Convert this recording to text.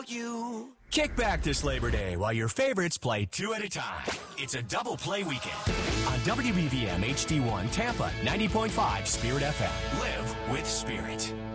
about you. Kick back this Labor Day while your favorites play two at a time. It's a double play weekend on WBVM HD1 Tampa 90.5 Spirit FM. Live with Spirit.